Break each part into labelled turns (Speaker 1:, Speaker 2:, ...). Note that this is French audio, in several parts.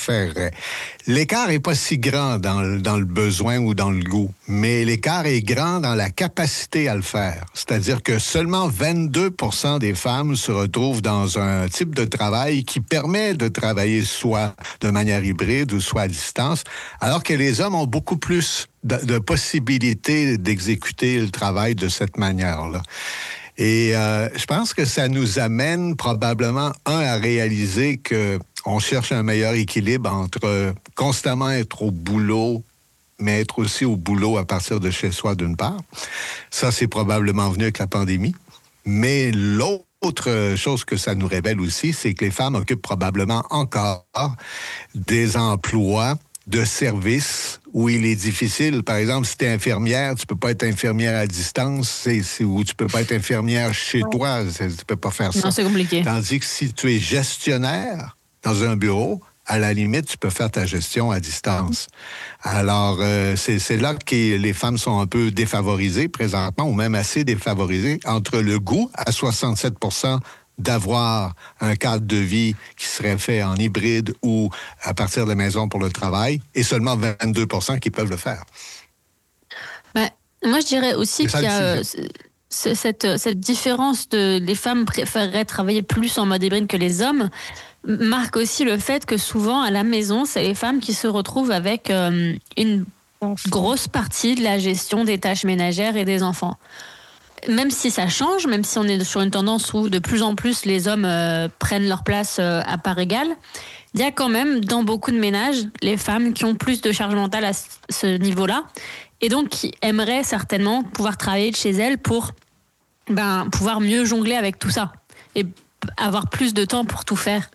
Speaker 1: préférerais. L'écart n'est pas si grand dans le besoin ou dans le goût, mais l'écart est grand dans la capacité à le faire. C'est-à-dire que seulement 22% des femmes se retrouvent dans un type de travail qui permet de travailler soit de manière hybride ou soit à distance, alors que les hommes ont beaucoup plus de possibilités d'exécuter le travail de cette manière-là. Et je pense que ça nous amène probablement, à réaliser qu'on cherche un meilleur équilibre entre constamment être au boulot, mais être aussi au boulot à partir de chez soi, d'une part. Ça, c'est probablement venu avec la pandémie. Mais l'autre chose que ça nous révèle aussi, c'est que les femmes occupent probablement encore des emplois de service où il est difficile. Par exemple, si tu es infirmière, tu peux pas être infirmière à distance, ou tu peux pas être infirmière chez toi, tu peux pas faire ça.
Speaker 2: Non, c'est compliqué.
Speaker 1: Tandis que si tu es gestionnaire dans un bureau, à la limite, tu peux faire ta gestion à distance. Alors, c'est là que les femmes sont un peu défavorisées présentement, ou même assez défavorisées, entre le goût à 67% d'avoir un cadre de vie qui serait fait en hybride ou à partir de la maison pour le travail, et seulement 22% qui peuvent le faire.
Speaker 2: Ben, moi, je dirais aussi qu'il y a cette différence de les femmes préféreraient travailler plus en mode hybride que les hommes, marque aussi le fait que souvent, à la maison, c'est les femmes qui se retrouvent avec une grosse partie de la gestion des tâches ménagères et des enfants. Même si ça change, même si on est sur une tendance où de plus en plus les hommes prennent leur place à part égale, il y a quand même dans beaucoup de ménages les femmes qui ont plus de charge mentale à ce niveau-là et donc qui aimeraient certainement pouvoir travailler de chez elles pour pouvoir mieux jongler avec tout ça et avoir plus de temps pour tout faire.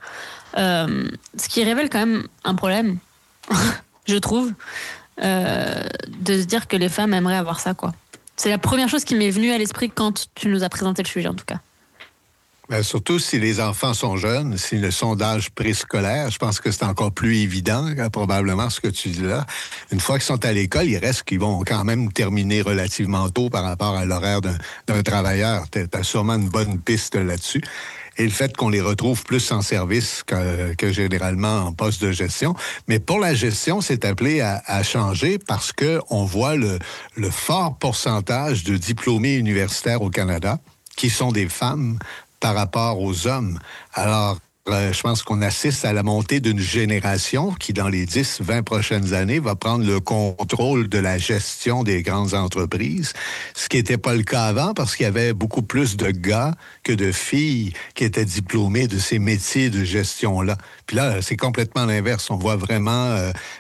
Speaker 2: Ce qui révèle quand même un problème, je trouve, de se dire que les femmes aimeraient avoir ça, quoi. C'est la première chose qui m'est venue à l'esprit quand tu nous as présenté le sujet, en tout cas.
Speaker 1: Bien, surtout si les enfants sont jeunes, si le sondage préscolaire, je pense que c'est encore plus évident, probablement, ce que tu dis là. Une fois qu'ils sont à l'école, il reste qu'ils vont quand même terminer relativement tôt par rapport à l'horaire d'un travailleur. Tu as sûrement une bonne piste là-dessus. Et le fait qu'on les retrouve plus en service que généralement en poste de gestion. Mais pour la gestion, c'est appelé à changer parce que on voit le fort pourcentage de diplômés universitaires au Canada qui sont des femmes par rapport aux hommes. Alors, je pense qu'on assiste à la montée d'une génération qui, dans les 10-20 prochaines années, va prendre le contrôle de la gestion des grandes entreprises, ce qui n'était pas le cas avant parce qu'il y avait beaucoup plus de gars que de filles qui étaient diplômés de ces métiers de gestion-là. Puis là, c'est complètement l'inverse. On voit vraiment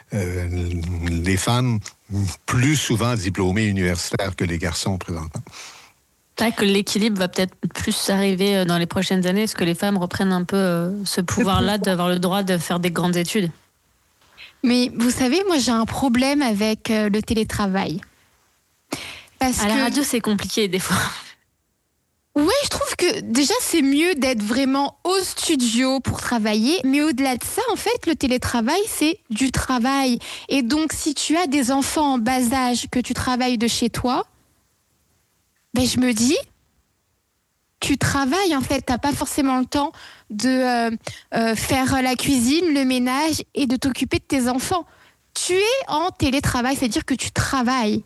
Speaker 1: les femmes plus souvent diplômées universitaires que les garçons présentement.
Speaker 2: Que l'équilibre va peut-être plus arriver dans les prochaines années, est-ce que les femmes reprennent un peu ce pouvoir-là d'avoir le droit de faire des grandes études?
Speaker 3: Mais vous savez, moi j'ai un problème avec le télétravail.
Speaker 2: Parce la radio, c'est compliqué des fois.
Speaker 3: Oui, je trouve que déjà c'est mieux d'être vraiment au studio pour travailler, mais au-delà de ça, en fait, le télétravail, c'est du travail. Et donc, si tu as des enfants en bas âge, que tu travailles de chez toi, ben, je me dis, tu travailles en fait, t'as pas forcément le temps de faire la cuisine, le ménage et de t'occuper de tes enfants. Tu es en télétravail, c'est-à-dire que tu travailles.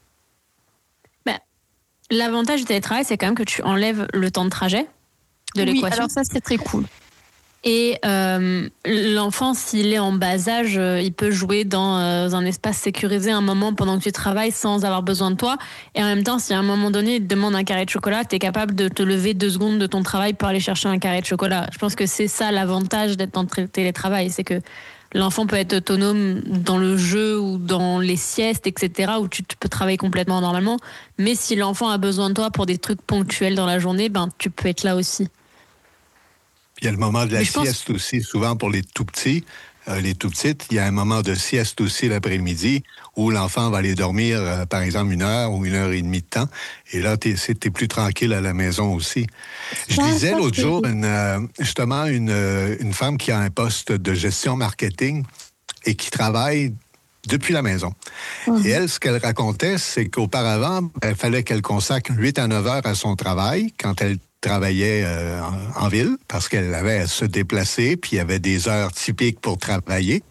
Speaker 2: Ben, l'avantage du télétravail, c'est quand même que tu enlèves le temps de trajet de l'équation.
Speaker 3: Oui, alors ça, c'est très cool.
Speaker 2: Et l'enfant, s'il est en bas âge, il peut jouer dans un espace sécurisé un moment pendant que tu travailles sans avoir besoin de toi. Et en même temps, si à un moment donné, il te demande un carré de chocolat, tu es capable de te lever 2 secondes de ton travail pour aller chercher un carré de chocolat. Je pense que c'est ça l'avantage d'être en télétravail, c'est que l'enfant peut être autonome dans le jeu ou dans les siestes, etc., où tu peux travailler complètement normalement. Mais si l'enfant a besoin de toi pour des trucs ponctuels dans la journée, tu peux être là aussi.
Speaker 1: Il y a le moment de la sieste aussi, souvent pour les tout-petits. Les tout-petites, il y a un moment de sieste aussi l'après-midi où l'enfant va aller dormir, par exemple, 1 heure ou 1h30 de temps. Et là, t'es plus tranquille à la maison aussi. Je lisais l'autre jour justement une femme qui a un poste de gestion marketing et qui travaille depuis la maison. Et elle, ce qu'elle racontait, c'est qu'auparavant, il fallait qu'elle consacre 8 à 9 heures à son travail quand elle travaillait en ville parce qu'elle avait à se déplacer, puis il y avait des heures typiques pour travailler.